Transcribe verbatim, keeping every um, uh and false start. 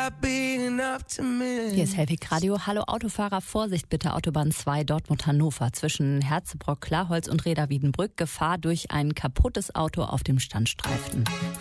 not be enough to miss. Hier ist Helwig Radio. Hallo Autofahrer, Vorsicht bitte, Autobahn zwei Dortmund-Hannover zwischen Herzebrock, Klarholz und Reda-Wiedenbrück. Gefahr durch ein kaputtes Auto auf dem Standstreifen.